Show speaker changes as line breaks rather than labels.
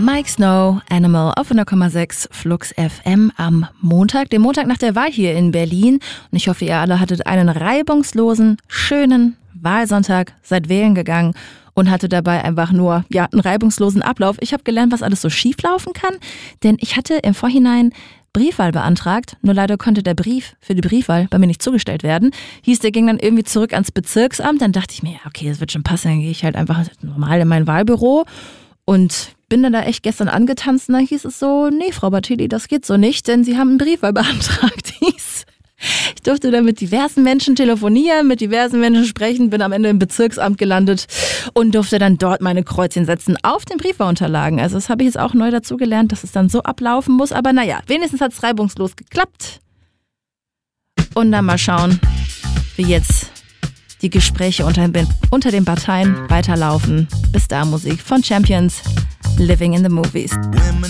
Mike Snow, Animal auf 100,6 Flux FM am Montag, dem Montag nach der Wahl hier in Berlin. Und ich hoffe, ihr alle hattet einen reibungslosen, schönen Wahlsonntag, seid wählen gegangen und hatte dabei einfach nur einen reibungslosen Ablauf. Ich habe gelernt, was alles so schief laufen kann, denn ich hatte im Vorhinein Briefwahl beantragt, nur leider konnte der Brief für die Briefwahl bei mir nicht zugestellt werden. Hieß, der ging dann irgendwie zurück ans Bezirksamt. Dann dachte ich mir, okay, das wird schon passen, dann gehe ich halt einfach normal in mein Wahlbüro und bin dann da echt gestern angetanzt und dann hieß es so, nee, Frau Bartili, das geht so nicht, denn Sie haben einen Briefwahl beantragt. Ich durfte dann mit diversen Menschen telefonieren, mit diversen Menschen sprechen, bin am Ende im Bezirksamt gelandet und durfte dann dort meine Kreuzchen setzen auf den Briefwahlunterlagen. Also das habe ich jetzt auch neu dazu gelernt, dass es dann so ablaufen muss. Aber naja, wenigstens hat es reibungslos geklappt. Und dann mal schauen, wie jetzt die Gespräche unter den Parteien weiterlaufen. Bis da Musik von Champions, Living in the Movies.